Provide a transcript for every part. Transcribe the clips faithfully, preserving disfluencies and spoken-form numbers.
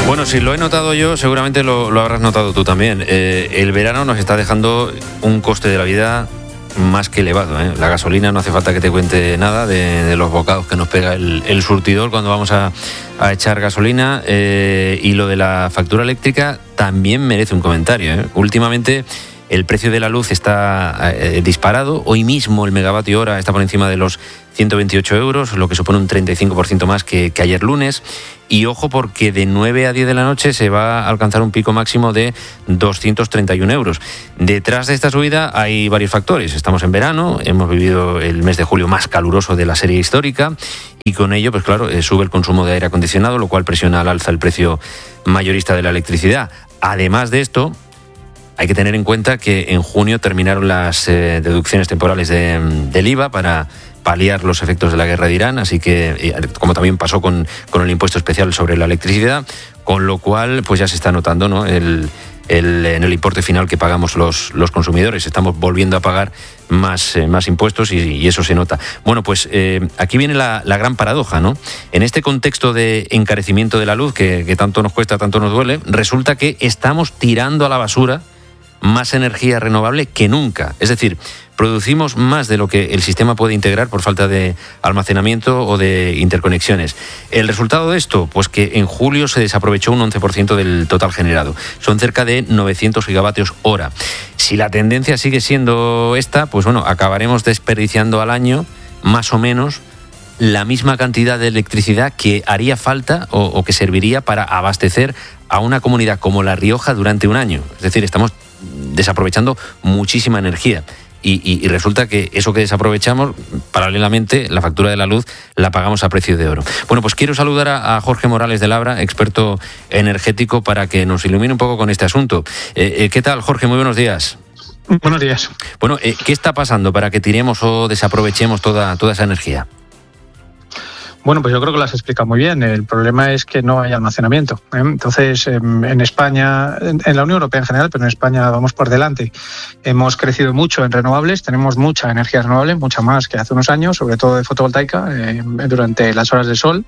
Bueno, si lo he notado yo, seguramente lo, lo habrás notado tú también. Eh, el verano nos está dejando un coste de la vida más que elevado, ¿eh? La gasolina, no hace falta que te cuente nada de, de los bocados que nos pega el, el surtidor cuando vamos a, a echar gasolina, eh, y lo de la factura eléctrica también merece un comentario, ¿eh? Últimamente el precio de la luz está eh, disparado. Hoy mismo el megavatio hora está por encima de los ciento veintiocho euros, lo que supone un treinta y cinco por ciento más que, que ayer lunes. Y ojo, porque de nueve a diez de la noche se va a alcanzar un pico máximo de doscientos treinta y un euros. Detrás de esta subida hay varios factores. Estamos en verano, hemos vivido el mes de julio más caluroso de la serie histórica y con ello, pues claro, eh, sube el consumo de aire acondicionado, lo cual presiona al alza el precio mayorista de la electricidad. Además de esto, hay que tener en cuenta que en junio terminaron las eh, deducciones temporales de, del I V A para paliar los efectos de la guerra de Irán, así que, eh, como también pasó con, con el impuesto especial sobre la electricidad, con lo cual pues ya se está notando, ¿no?, el, el, en el importe final que pagamos los, los consumidores. Estamos volviendo a pagar más, eh, más impuestos y, y eso se nota. Bueno, pues eh, aquí viene la, la gran paradoja, ¿no? En este contexto de encarecimiento de la luz, que, que tanto nos cuesta, tanto nos duele, resulta que estamos tirando a la basura más energía renovable que nunca. Es decir, producimos más de lo que el sistema puede integrar por falta de almacenamiento o de interconexiones. ¿El resultado de esto? Pues que en julio se desaprovechó un once por ciento del total generado. Son cerca de novecientos gigavatios hora. Si la tendencia sigue siendo esta, pues bueno, acabaremos desperdiciando al año más o menos la misma cantidad de electricidad que haría falta o, o que serviría para abastecer a una comunidad como La Rioja durante un año. Es decir, estamos desaprovechando muchísima energía. Y, y, y resulta que eso que desaprovechamos, paralelamente, la factura de la luz la pagamos a precio de oro. Bueno, pues quiero saludar a, a Jorge Morales de Labra, experto energético, para que nos ilumine un poco con este asunto. Eh, eh, ¿Qué tal, Jorge? Muy buenos días. Buenos días. Bueno, eh, ¿qué está pasando para que tiremos o desaprovechemos toda, toda esa energía? Bueno, pues yo creo que lo has explicado muy bien. El problema es que no hay almacenamiento, ¿eh? Entonces, en España, en la Unión Europea en general, pero en España vamos por delante. Hemos crecido mucho en renovables, tenemos mucha energía renovable, mucha más que hace unos años, sobre todo de fotovoltaica, eh, durante las horas de sol,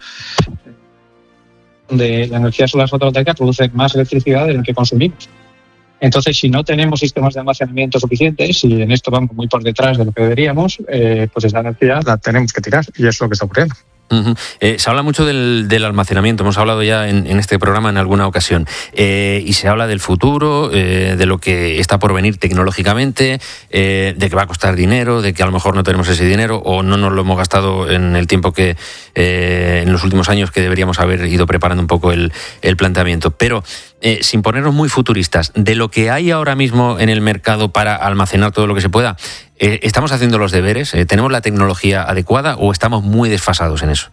donde la energía solar fotovoltaica produce más electricidad de la que consumimos. Entonces, si no tenemos sistemas de almacenamiento suficientes, y en esto vamos muy por detrás de lo que deberíamos, eh, pues esa energía la tenemos que tirar, y es lo que está ocurriendo. Uh-huh. Eh, se habla mucho del, del almacenamiento, hemos hablado ya en, en este programa en alguna ocasión, eh, y se habla del futuro, eh, de lo que está por venir tecnológicamente, eh, de que va a costar dinero, de que a lo mejor no tenemos ese dinero o no nos lo hemos gastado en el tiempo que, eh, en los últimos años, que deberíamos haber ido preparando un poco el, el planteamiento. Pero eh, sin ponernos muy futuristas, de lo que hay ahora mismo en el mercado para almacenar todo lo que se pueda, Eh, ¿estamos haciendo los deberes? Eh, ¿Tenemos la tecnología adecuada o estamos muy desfasados en eso?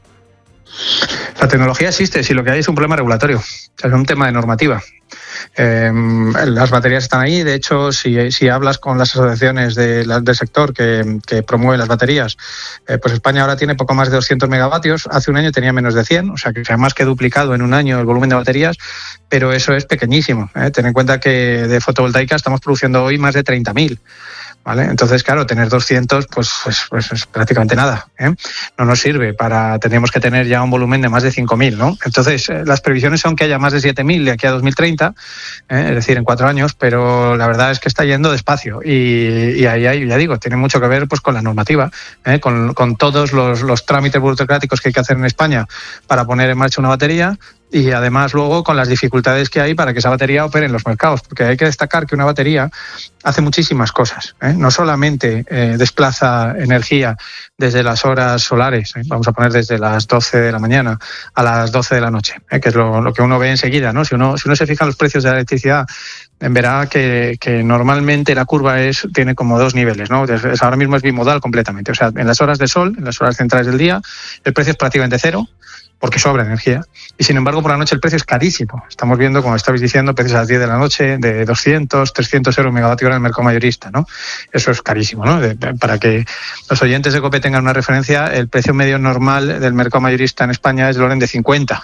La tecnología existe, si lo que hay es un problema regulatorio, es un tema de normativa. Eh, las baterías están ahí. De hecho, si, si hablas con las asociaciones de, la, del sector que, que promueven las baterías, eh, pues España ahora tiene poco más de doscientos megavatios. Hace un año tenía menos de cien, o sea que se ha más que duplicado en un año el volumen de baterías, pero eso es pequeñísimo, ¿eh? Ten en cuenta que de fotovoltaica estamos produciendo hoy más de treinta mil. ¿Vale? Entonces, claro, tener doscientos, pues, pues, pues es prácticamente nada, ¿eh? No nos sirve para, tendríamos que tener ya un volumen de más de cinco mil, ¿no? Entonces, eh, las previsiones son que haya más de siete mil de aquí a dos mil treinta, ¿eh? Es decir, en cuatro años, pero la verdad es que está yendo despacio y, y ahí, ahí, ya digo, tiene mucho que ver pues con la normativa, ¿eh? con, con todos los, los trámites burocráticos que hay que hacer en España para poner en marcha una batería. Y además luego con las dificultades que hay para que esa batería opere en los mercados, porque hay que destacar que una batería hace muchísimas cosas, ¿eh? No solamente eh, desplaza energía desde las horas solares, ¿eh? Vamos a poner desde las doce de la mañana a las doce de la noche, ¿eh? Que es lo, lo que uno ve enseguida, ¿no? Si uno, si uno se fija en los precios de la electricidad, verá que, que normalmente la curva es tiene como dos niveles, ¿no? Es, ahora mismo es bimodal completamente, o sea, en las horas de sol, en las horas centrales del día, el precio es prácticamente cero, porque sobra energía, y sin embargo por la noche el precio es carísimo. Estamos viendo, como estabais diciendo, precios a las diez de la noche de doscientos, trescientos euros megavatio hora en el mercado mayorista, ¿no? Eso es carísimo, ¿no? De, para que los oyentes de COPE tengan una referencia, el precio medio normal del mercado mayorista en España es del orden de cincuenta.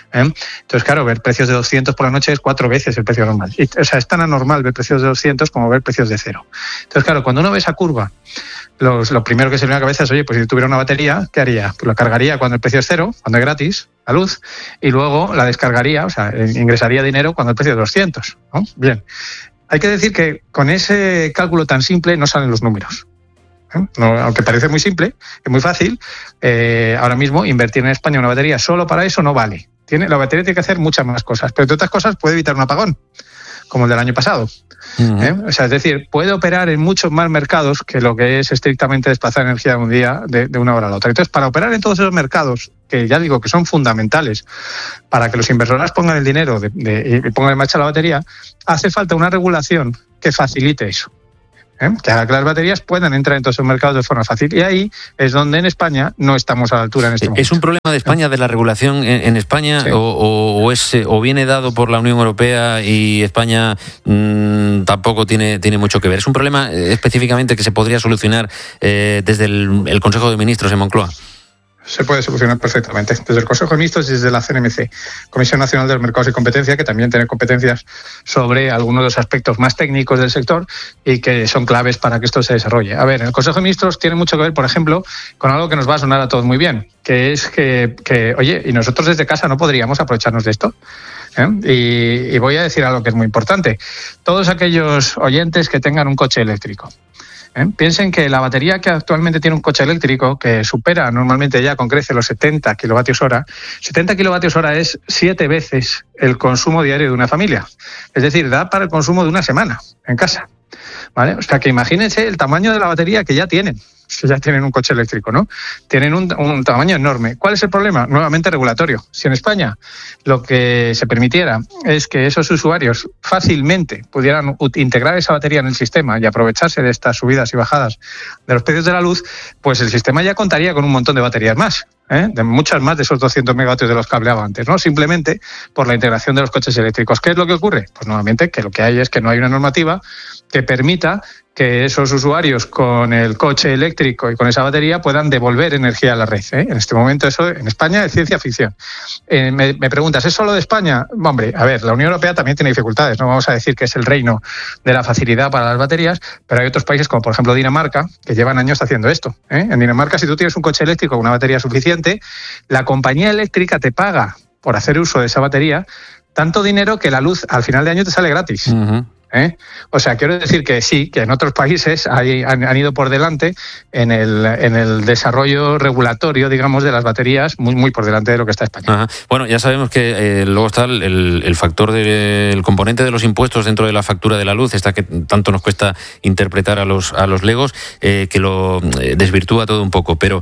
¿eh? Entonces, claro, ver precios de doscientos por la noche es cuatro veces el precio normal. Y, o sea, es tan anormal ver precios de doscientos como ver precios de cero. Entonces, claro, cuando uno ve esa curva, los, lo primero que se le viene a la cabeza es, oye, pues si tuviera una batería, ¿qué haría? Pues la cargaría cuando el precio es cero, cuando es gratis, la luz, y luego la descargaría, o sea, ingresaría dinero cuando el precio es doscientos, ¿no? Bien. Hay que decir que con ese cálculo tan simple no salen los números. ¿eh? No, aunque parece muy simple, es muy fácil, eh, ahora mismo invertir en España una batería solo para eso no vale. Tiene, la batería tiene que hacer muchas más cosas, pero entre otras cosas puede evitar un apagón, como el del año pasado. Uh-huh. ¿eh? O sea, es decir, puede operar en muchos más mercados que lo que es estrictamente desplazar energía de un día de, de una hora a la otra. Entonces, para operar en todos esos mercados, que ya digo que son fundamentales para que los inversores pongan el dinero de, de, y pongan en marcha la batería, hace falta una regulación que facilite eso. ¿eh? Que haga que las baterías puedan entrar en todos esos mercados de forma fácil. Y ahí es donde en España no estamos a la altura en este momento. ¿Es un problema de España, de la regulación en, en España, sí. o, o, o, es, o viene dado por la Unión Europea y España mmm, tampoco tiene, tiene mucho que ver? ¿Es un problema eh, específicamente que se podría solucionar eh, desde el, el Consejo de Ministros en Moncloa? Se puede solucionar perfectamente. Desde el Consejo de Ministros y desde la C N M C, Comisión Nacional de los Mercados y Competencia, que también tiene competencias sobre algunos de los aspectos más técnicos del sector y que son claves para que esto se desarrolle. A ver, el Consejo de Ministros tiene mucho que ver, por ejemplo, con algo que nos va a sonar a todos muy bien, que es que, que oye, y nosotros desde casa no podríamos aprovecharnos de esto. ¿Eh? Y, y voy a decir algo que es muy importante. Todos aquellos oyentes que tengan un coche eléctrico, ¿Eh? piensen que la batería que actualmente tiene un coche eléctrico, que supera normalmente ya con creces los setenta kilovatios hora, setenta kilovatios hora es siete veces el consumo diario de una familia. Es decir, da para el consumo de una semana en casa. ¿Vale? O sea, que imagínense el tamaño de la batería que ya tienen. Que ya tienen un coche eléctrico, ¿no? Tienen un, un tamaño enorme. ¿Cuál es el problema? Nuevamente regulatorio. Si en España lo que se permitiera es que esos usuarios fácilmente pudieran integrar esa batería en el sistema y aprovecharse de estas subidas y bajadas de los precios de la luz, pues el sistema ya contaría con un montón de baterías más. ¿eh? De muchas más de esos doscientos megavatios de los que hablaba antes, ¿no? Simplemente por la integración de los coches eléctricos. ¿Qué es lo que ocurre? Pues nuevamente que lo que hay es que no hay una normativa que permita que esos usuarios con el coche eléctrico y con esa batería puedan devolver energía a la red. ¿eh? En este momento eso en España es ciencia ficción. Eh, me, me preguntas, ¿es solo de España? Hombre, a ver, la Unión Europea también tiene dificultades, no vamos a decir que es el reino de la facilidad para las baterías, pero hay otros países como por ejemplo Dinamarca que llevan años haciendo esto. ¿eh? En Dinamarca, si tú tienes un coche eléctrico con una batería suficiente, la compañía eléctrica te paga por hacer uso de esa batería tanto dinero que la luz al final de año te sale gratis. Uh-huh. ¿Eh? O sea, quiero decir que sí, que en otros países hay, han, han ido por delante en el, en el desarrollo regulatorio, digamos, de las baterías, muy muy por delante de lo que está España. Ajá. Bueno, ya sabemos que eh, luego está el, el factor del componente de los impuestos dentro de la factura de la luz, esta que tanto nos cuesta interpretar a los a los legos, eh, que lo eh, desvirtúa todo un poco, pero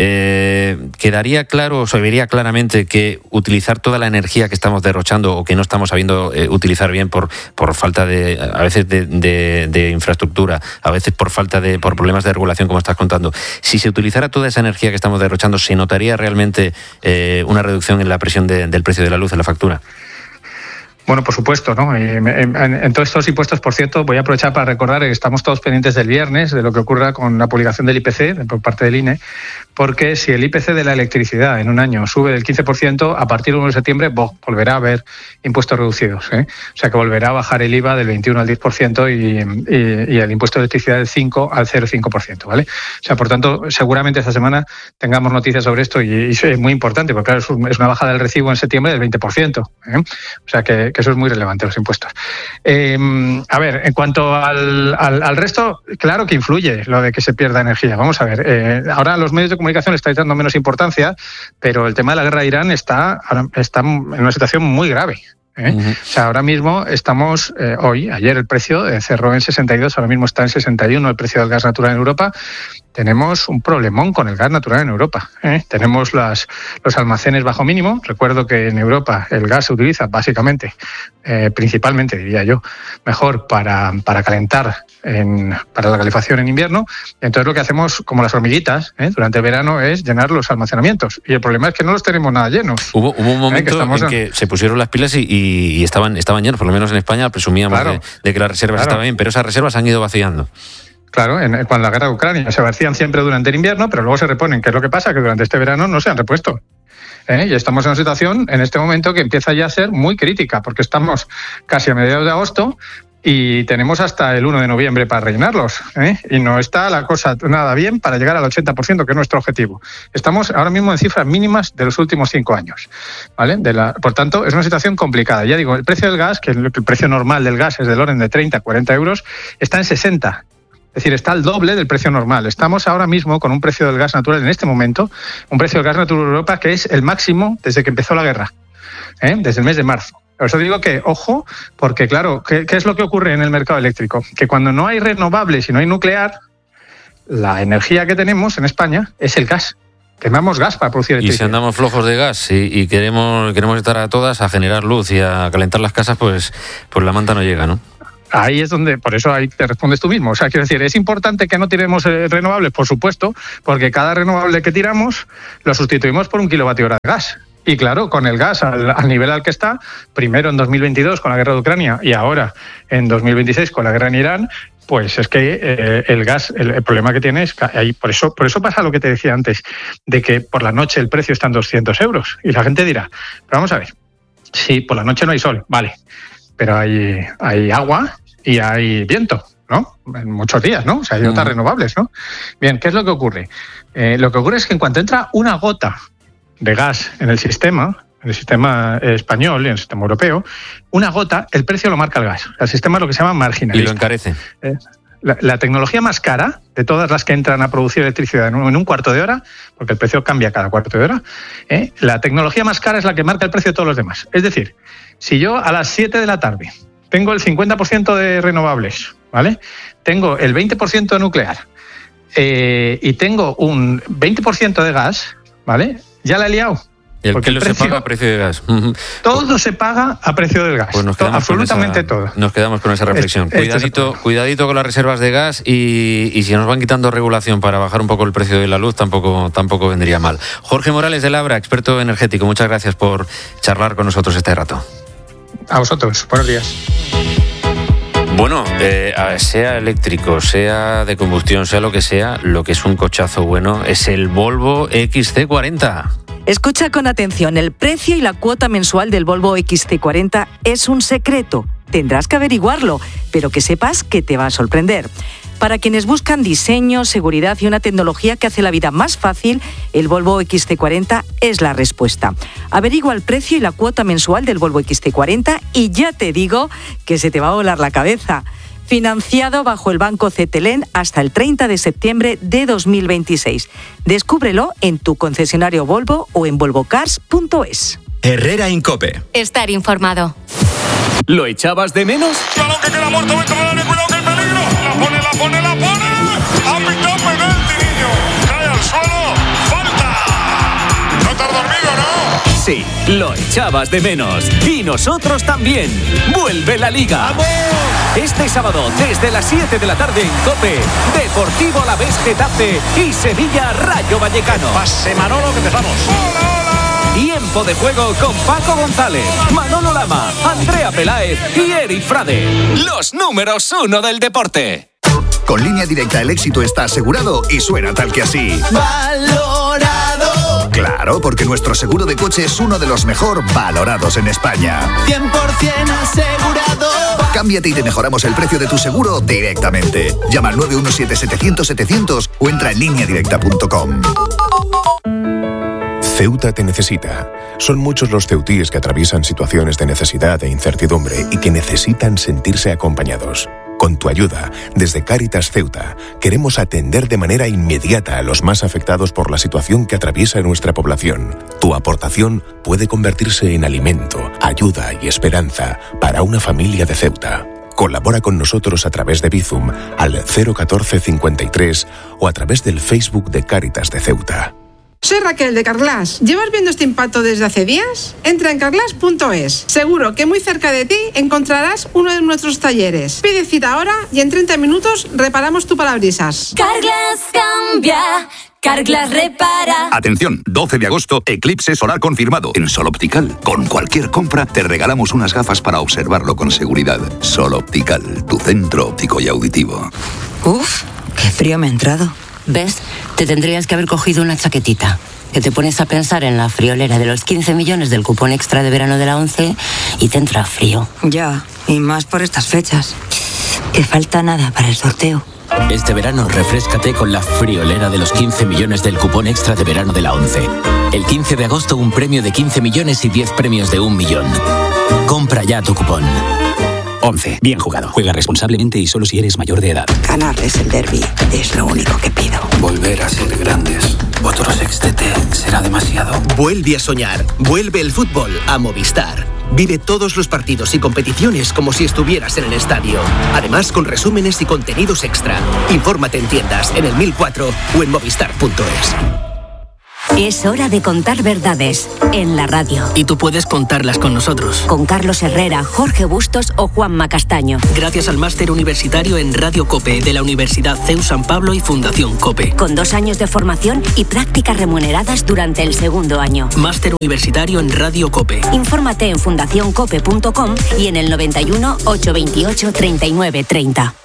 eh, quedaría claro, o se vería claramente que utilizar toda la energía que estamos derrochando o que no estamos sabiendo eh, utilizar bien por, por falta de a veces de, de, de infraestructura, a veces por falta de, por problemas de regulación, como estás contando. Si se utilizara toda esa energía que estamos derrochando, ¿se notaría realmente eh, una reducción en la presión de, del precio de la luz en la factura? Bueno, por supuesto, ¿no? En, en, en todos estos impuestos, por cierto, voy a aprovechar para recordar que estamos todos pendientes del viernes de lo que ocurra con la publicación del I P C por parte del I N E, porque si el I P C de la electricidad en un año sube del quince por ciento, a partir del uno de septiembre volverá a haber impuestos reducidos, ¿eh? O sea que volverá a bajar el I V A del veintiuno al diez por ciento y, y, y el impuesto de electricidad del cinco al cero coma cinco por ciento, ¿vale? O sea, por tanto, seguramente esta semana tengamos noticias sobre esto y, y es muy importante, porque claro, es una bajada del recibo en septiembre del veinte por ciento, ¿eh? O sea que que eso es muy relevante, los impuestos. Eh, a ver, en cuanto al, al, al resto, claro que influye lo de que se pierda energía. Vamos a ver, eh, ahora los medios de comunicación le están dando menos importancia, pero el tema de la guerra de Irán está, está en una situación muy grave. ¿Eh? Uh-huh. O sea, ahora mismo estamos, eh, hoy, ayer el precio eh, cerró en sesenta y dos, ahora mismo está en sesenta y uno el precio del gas natural en Europa. Tenemos un problemón con el gas natural en Europa. ¿eh? Tenemos las, los almacenes bajo mínimo. Recuerdo que en Europa el gas se utiliza básicamente, eh, principalmente, diría yo, mejor para, para calentar, en, para la calefacción en invierno. Entonces lo que hacemos, como las hormiguitas, ¿eh? durante el verano, es llenar los almacenamientos. Y el problema es que no los tenemos nada llenos. Hubo, hubo un momento ¿eh? que estamos en que se pusieron las pilas y, y, y estaban, estaban llenos, por lo menos en España presumíamos claro, de, de que las reservas claro. estaban bien, pero esas reservas han ido vaciando. Claro, en, cuando la guerra de Ucrania se vacían siempre durante el invierno, pero luego se reponen. ¿Qué es lo que pasa? Que durante este verano no se han repuesto. ¿eh? Y estamos en una situación en este momento que empieza ya a ser muy crítica, porque estamos casi a mediados de agosto y tenemos hasta el uno de noviembre para rellenarlos, ¿eh? Y no está la cosa nada bien para llegar al ochenta por ciento, que es nuestro objetivo. Estamos ahora mismo en cifras mínimas de los últimos cinco años, ¿vale? De la, por tanto, es una situación complicada. Ya digo, el precio del gas, que el, el precio normal del gas es del orden de treinta, cuarenta euros, está en sesenta. Es decir, está al doble del precio normal. Estamos ahora mismo con un precio del gas natural, en este momento, un precio del gas natural en Europa que es el máximo desde que empezó la guerra, ¿eh? Desde el mes de marzo. Por eso digo que, ojo, porque claro, ¿qué, ¿qué es lo que ocurre en el mercado eléctrico? Que cuando no hay renovables y no hay nuclear, la energía que tenemos en España es el gas. Quemamos gas para producir electricidad. Y si andamos flojos de gas y, y queremos queremos estar a todas a generar luz y a calentar las casas, pues, pues la manta no llega, ¿no? Ahí es donde, por eso ahí te respondes tú mismo. O sea, quiero decir, es importante que no tiremos eh, renovables, por supuesto, porque cada renovable que tiramos lo sustituimos por un kilovatio hora de gas. Y claro, con el gas al, al nivel al que está, primero en dos mil veintidós con la guerra de Ucrania y ahora en dos mil veintiséis con la guerra en Irán, pues es que eh, el gas, el, el problema que tiene es que ahí, por eso, por eso pasa lo que te decía antes, de que por la noche el precio está en doscientos euros. Y la gente dirá, pero vamos a ver, sí, por la noche no hay sol, vale, pero hay, hay agua y hay viento, ¿no? En muchos días, ¿no? O sea, hay otras mm. renovables, ¿no? Bien, ¿qué es lo que ocurre? Eh, lo que ocurre es que en cuanto entra una gota de gas en el sistema, en el sistema español y en el sistema europeo, una gota, el precio lo marca el gas. El sistema es lo que se llama marginalista. Y lo encarece. Eh, la, la tecnología más cara de todas las que entran a producir electricidad en un, en un cuarto de hora, porque el precio cambia cada cuarto de hora, eh, la tecnología más cara es la que marca el precio de todos los demás. Es decir, si yo a las siete de la tarde tengo el cincuenta por ciento de renovables, ¿vale? Tengo el veinte por ciento de nuclear eh, y tengo un veinte por ciento de gas, ¿vale? Ya la he liado. ¿Y el kilo se paga a precio de gas? Todo se paga a precio del gas. Pues nos todo, absolutamente esa, todo. Nos quedamos con esa reflexión. Este, cuidadito, este cuidadito con las reservas de gas y, y si nos van quitando regulación para bajar un poco el precio de la luz, tampoco, tampoco vendría mal. Jorge Morales de Labra, experto energético, muchas gracias por charlar con nosotros este rato. A vosotros, buenos días. Bueno, eh, sea eléctrico, sea de combustión, sea lo que sea, lo que es un cochazo bueno es el Volvo X C cuarenta. Escucha con atención, el precio y la cuota mensual del Volvo X C cuarenta es un secreto. Tendrás que averiguarlo, pero que sepas que te va a sorprender. Para quienes buscan diseño, seguridad y una tecnología que hace la vida más fácil, el Volvo X C cuarenta es la respuesta. Averigua el precio y la cuota mensual del Volvo X C cuarenta y ya te digo que se te va a volar la cabeza. Financiado bajo el Banco Cetelem hasta el treinta de septiembre de dos mil veintiséis. Descúbrelo en tu concesionario Volvo o en volvo cars punto es. Herrera Incope. Estar informado. ¿Lo echabas de menos? Balón que queda muerto, cuidado que el peligro. La pone, la pone, la pone. Ha pitado penalti, niño. Cae al suelo. Falta. No te has dormido, ¿no? Sí, lo echabas de menos. Y nosotros también. Vuelve la Liga. ¡Vamos! Este sábado, desde las siete de la tarde en COPE, Deportivo Alavés Getafe y Sevilla Rayo Vallecano. Pase Manolo, que empezamos. ¡Hola, hola! Tiempo de juego con Paco González, Manolo Lama, Andrea Peláez y Eri Frade. Los números uno del deporte. Con Línea Directa el éxito está asegurado y suena tal que así. ¡Valorado! Claro, porque nuestro seguro de coche es uno de los mejor valorados en España. cien por ciento asegurado. Cámbiate y te mejoramos el precio de tu seguro directamente. Llama al nueve uno siete, setecientos, setecientos o entra en línea directa punto com. Ceuta te necesita. Son muchos los ceutíes que atraviesan situaciones de necesidad e incertidumbre y que necesitan sentirse acompañados. Con tu ayuda, desde Cáritas Ceuta, queremos atender de manera inmediata a los más afectados por la situación que atraviesa nuestra población. Tu aportación puede convertirse en alimento, ayuda y esperanza para una familia de Ceuta. Colabora con nosotros a través de Bizum al cero uno cuatro cincuenta y tres o a través del Facebook de Cáritas de Ceuta. Soy Raquel de Carglass. ¿Llevas viendo este impacto desde hace días? Entra en carglass punto es. Seguro que muy cerca de ti encontrarás uno de nuestros talleres. Pide cita ahora y en treinta minutos reparamos tu parabrisas. Carglass cambia, Carglass repara. Atención, doce de agosto, eclipse solar confirmado en Sol Optical. Con cualquier compra te regalamos unas gafas para observarlo con seguridad. Sol Optical, tu centro óptico y auditivo. Uf, qué frío me ha entrado. ¿Ves? Te tendrías que haber cogido una chaquetita. que te pones a pensar en la friolera de los quince millones del cupón extra de verano de la ONCE y te entra frío. Ya, y más por estas fechas. Que falta nada para el sorteo. Este verano refréscate con la friolera de los quince millones del cupón extra de verano de la ONCE. El quince de agosto un premio de quince millones y diez premios de un millón. Compra ya tu cupón. once. Bien jugado. Juega responsablemente y solo si eres mayor de edad. Ganarles el derbi es lo único que pido. Volver a ser grandes. Otro sextete será demasiado. Vuelve a soñar. Vuelve el fútbol a Movistar. Vive todos los partidos y competiciones como si estuvieras en el estadio. Además, con resúmenes y contenidos extra. Infórmate en tiendas, en el mil cuatro o en movistar punto es. Es hora de contar verdades en la radio. Y tú puedes contarlas con nosotros. Con Carlos Herrera, Jorge Bustos o Juanma Castaño. Gracias al máster universitario en Radio COPE de la Universidad C E U San Pablo y Fundación COPE. Con dos años de formación y prácticas remuneradas durante el segundo año. Máster universitario en Radio COPE. Infórmate en fundación cope punto com y en el noventa y uno, ochocientos veintiocho, treinta y nueve treinta.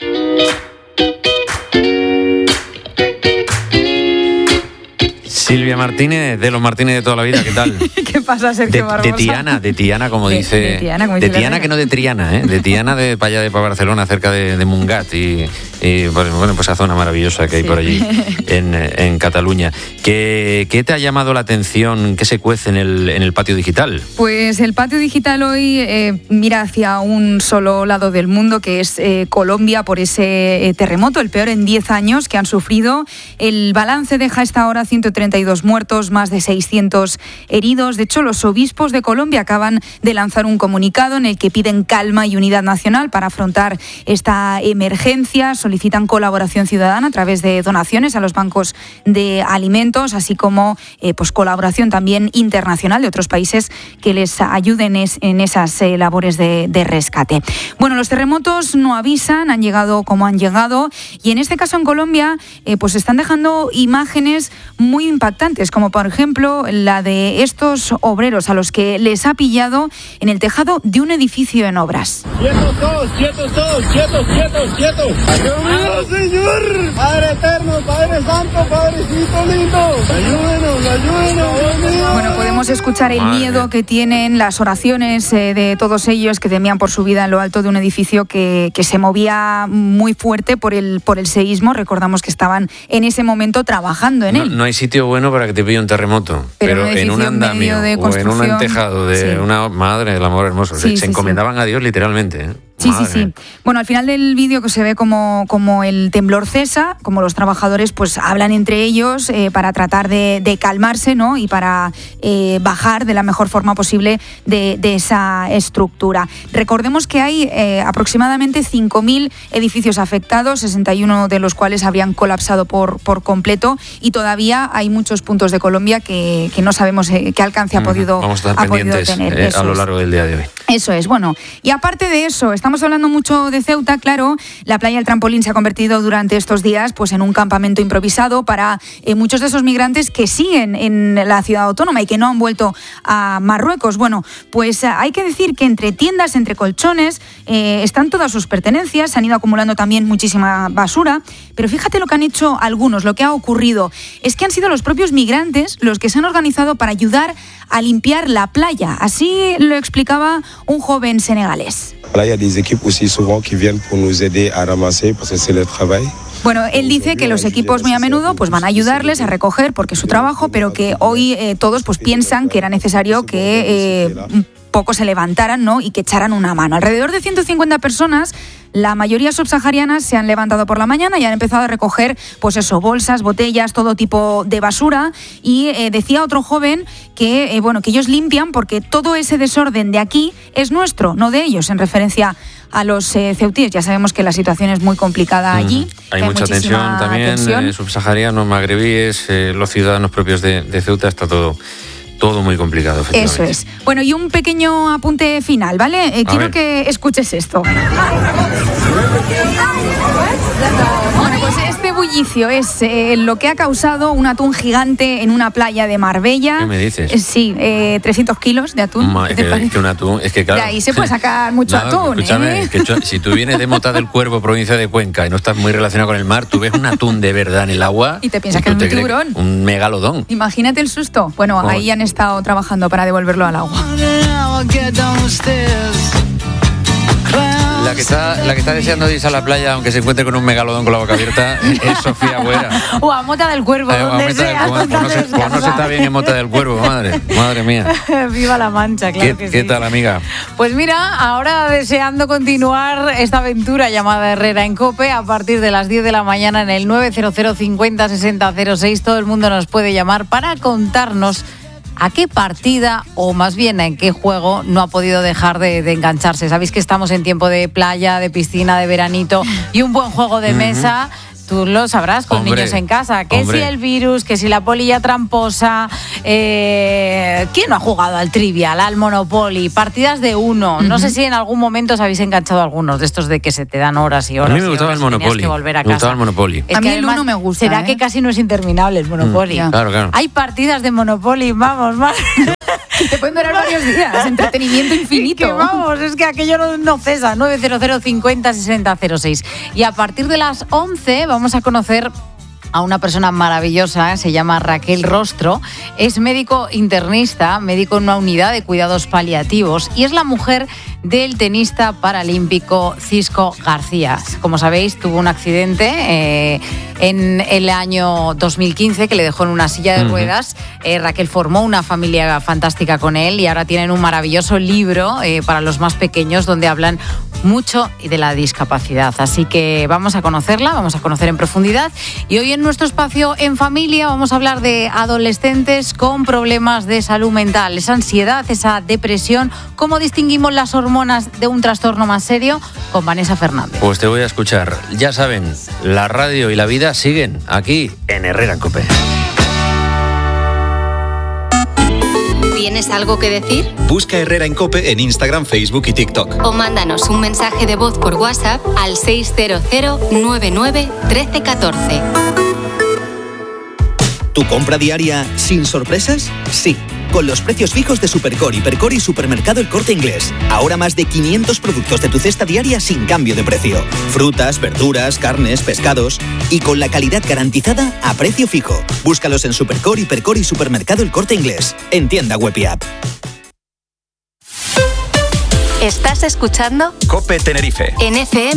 Silvia Martínez, de los Martínez de toda la vida, ¿qué tal? ¿Qué pasa, Sergio de, Barbosa? de Tiana, de Tiana, como de, dice. De Tiana, como de dice Tiana que no de Triana, ¿eh? De Tiana, de para allá de para Barcelona, cerca de, de Mungat y, y bueno, pues esa zona maravillosa que hay sí. por allí en, en Cataluña. ¿Qué, ¿Qué te ha llamado la atención? ¿Qué se cuece en el, en el patio digital? Pues el patio digital hoy eh, mira hacia un solo lado del mundo, que es eh, Colombia, por ese eh, terremoto, el peor en diez años que han sufrido. El balance deja a esta hora ciento treinta y dos muertos, más de seiscientos heridos. De hecho, los obispos de Colombia acaban de lanzar un comunicado en el que piden calma y unidad nacional para afrontar esta emergencia. Solicitan colaboración ciudadana a través de donaciones a los bancos de alimentos, así como eh, pues colaboración también internacional de otros países que les ayuden es, en esas eh, labores de, de rescate. Bueno, los terremotos no avisan, han llegado como han llegado, y en este caso en Colombia eh, pues están dejando imágenes muy impactantes, como por ejemplo la de estos obreros a los que les ha pillado en el tejado de un edificio en obras. ¡Quietos todos, quietos todos, quietos, quietos, quietos! ¡Ayúdenos, Señor! Padre eterno, Padre santo, Padrecito lindo, ayúdenos, ayúdenos, Dios mío. Bueno, podemos escuchar el Madre. miedo que tienen, las oraciones eh, de todos ellos que temían por su vida en lo alto de un edificio que, que se movía muy fuerte por el, por el seísmo. Recordamos que estaban en ese momento trabajando en no, él. No hay sitio bueno para que te pille un terremoto, pero, pero un en un andamio o en un tejado de sí. una madre del amor hermoso. Sí, se, sí, se encomendaban sí. a Dios literalmente, ¿eh? Sí, sí, sí. Bueno, al final del vídeo que se ve como, como el temblor cesa, como los trabajadores pues hablan entre ellos eh, para tratar de, de calmarse, ¿no? Y para eh, bajar de la mejor forma posible de, de esa estructura. Recordemos que hay eh, aproximadamente cinco mil edificios afectados, sesenta y uno de los cuales habrían colapsado por, por completo, y todavía hay muchos puntos de Colombia que, que no sabemos eh, qué alcance ha podido, Vamos a estar ha podido pendientes tener. eh, Eso a lo es. largo del día de hoy. Eso es, bueno, y aparte de eso, estamos hablando mucho de Ceuta, claro, la playa del Trampolín se ha convertido durante estos días pues en un campamento improvisado para eh, muchos de esos migrantes que siguen en la ciudad autónoma y que no han vuelto a Marruecos. Bueno, pues hay que decir que entre tiendas, entre colchones, eh, están todas sus pertenencias, se han ido acumulando también muchísima basura, pero fíjate lo que han hecho algunos, lo que ha ocurrido es que han sido los propios migrantes los que se han organizado para ayudar a limpiar la playa. Así lo explicaba un joven senegalés. Là, il y a des équipes aussi souvent qui viennent pour nous aider à ramasser parce que c'est le travail. Bueno, él dice que los equipos muy a menudo pues van a ayudarles a recoger porque es su trabajo, pero que hoy eh, todos pues piensan que era necesario que eh, un poco se levantaran, ¿no? Y que echaran una mano. Alrededor de ciento cincuenta personas, la mayoría subsaharianas, se han levantado por la mañana y han empezado a recoger, pues eso, bolsas, botellas, todo tipo de basura. Y eh, decía otro joven que, eh, bueno, que ellos limpian porque todo ese desorden de aquí es nuestro, no de ellos, en referencia a los eh, ceutíes. Ya sabemos que la situación es muy complicada allí. Mm. Hay, hay mucha tensión también, tensión. Eh, subsaharianos, magrebíes, eh, los ciudadanos propios de, de Ceuta, está todo... Todo muy complicado, efectivamente. Eso es. Bueno, y un pequeño apunte final, ¿vale? Eh, quiero ver. que escuches esto. Bueno, pues este bullicio es eh, lo que ha causado un atún gigante en una playa de Marbella. ¿Qué me dices? Eh, sí, eh, trescientos kilos de atún. Ma, es, que, es que un atún, es que claro. De ahí se puede sacar mucho no, atún. Escúchame, ¿eh? que cho, si tú vienes de Mota del Cuervo, provincia de Cuenca, y no estás muy relacionado con el mar, tú ves un atún de verdad en el agua. Y te piensas que es un tiburón. Un megalodón. Imagínate el susto. Bueno, oh. ahí han estado trabajando para devolverlo al agua. La que está, la que está deseando irse a la playa, aunque se encuentre con un megalodón con la boca abierta, es Sofía Buera. O a Mota del Cuervo, eh, donde sea. Pues no, se, pues no se está bien en Mota del Cuervo, madre, madre mía. Viva la Mancha, claro ¿Qué, que sí. ¿Qué tal, amiga? Pues mira, ahora deseando continuar esta aventura llamada Herrera en COPE, a partir de las diez de la mañana en el nueve cero cero cincuenta sesenta cero seis, todo el mundo nos puede llamar para contarnos a qué partida, o más bien en qué juego, no ha podido dejar de, de engancharse. Sabéis que estamos en tiempo de playa, de piscina, de veranito, y un buen juego de mesa... Tú lo sabrás con hombre, niños en casa. Que hombre. Si el virus, que si la polilla tramposa. Eh, ¿Quién no ha jugado al Trivial, al Monopoly? Partidas de uno. Uh-huh. No sé si en algún momento os habéis enganchado algunos de estos de que se te dan horas y horas. A mí me gustaba el Monopoly. Que volver a me casa. gustaba el Monopoly. Es a mí que el uno me gusta. Será ¿eh? que casi no es interminable el Monopoly. Mm, claro, claro. Hay partidas de Monopoly, vamos, más. Te pueden durar varios días, entretenimiento infinito. Que vamos, es que aquello no, no cesa. nueve cero cero cincuenta sesenta cero seis. Y a partir de las once vamos a conocer a una persona maravillosa, se llama Raquel Rostro, es médico internista, médico en una unidad de cuidados paliativos y es la mujer del tenista paralímpico Cisco García. Como sabéis, tuvo un accidente eh, en el año dos mil quince que le dejó en una silla de ruedas. Eh, Raquel formó una familia fantástica con él y ahora tienen un maravilloso libro eh, para los más pequeños donde hablan mucho de la discapacidad. Así que vamos a conocerla, vamos a conocer en profundidad. Y hoy en nuestro espacio En Familia vamos a hablar de adolescentes con problemas de salud mental, esa ansiedad, esa depresión, cómo distinguimos las hormonas de un trastorno más serio, con Vanessa Fernández. Pues te voy a escuchar. Ya saben, la radio y la vida siguen aquí en Herrera en COPE. ¿Tienes algo que decir? Busca Herrera en COPE en Instagram, Facebook y TikTok. O mándanos un mensaje de voz por WhatsApp al seis cero cero nueve nueve uno tres uno cuatro. ¿Tu compra diaria sin sorpresas? Sí, con los precios fijos de Supercore, Hipercore y Supermercado El Corte Inglés. Ahora más de quinientos productos de tu cesta diaria sin cambio de precio. Frutas, verduras, carnes, pescados y con la calidad garantizada a precio fijo. Búscalos en Supercore, Hipercore y Supermercado El Corte Inglés. En tienda web y app. ¿Estás escuchando? COPE Tenerife. En F M